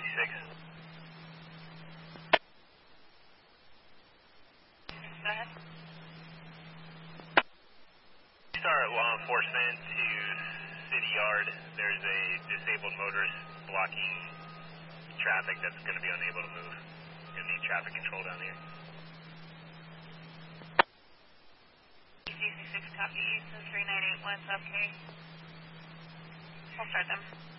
Go ahead. Start law enforcement to City Yard. There's a disabled motorist blocking traffic that's going to be unable to move. Going to need traffic control down here. ECC6 copy, so 3981 South K. We'll start them.